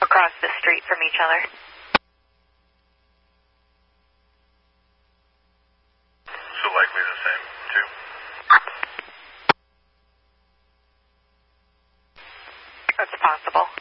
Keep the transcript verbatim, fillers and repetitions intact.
across the street from each other. So likely the same, too? That's possible.